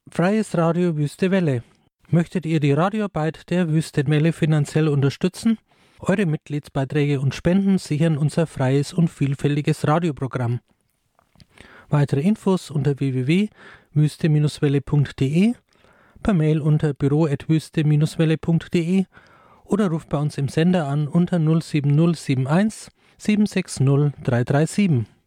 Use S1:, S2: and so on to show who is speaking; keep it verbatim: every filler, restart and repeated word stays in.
S1: Freies Radio Wüste Welle. Möchtet ihr die Radioarbeit der Wüste Welle finanziell unterstützen? Eure Mitgliedsbeiträge und Spenden sichern unser freies und vielfältiges Radioprogramm. Weitere Infos unter w w w punkt wüste welle punkt d e, per Mail unter büro at wüste welle punkt d e oder ruft bei uns im Sender an unter null sieben null sieben eins sieben sechs null drei drei sieben.